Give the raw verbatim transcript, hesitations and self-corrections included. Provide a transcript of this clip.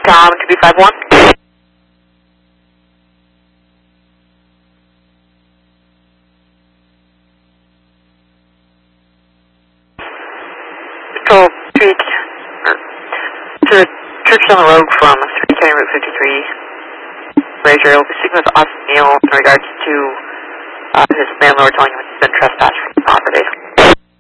Tom, two B five one. Control Street, to Church on the Road from three ten Route fifty-three. Razor, you'll be speaking with Austin Neal in regards to uh, his landlord telling him he's been trespassed from the property.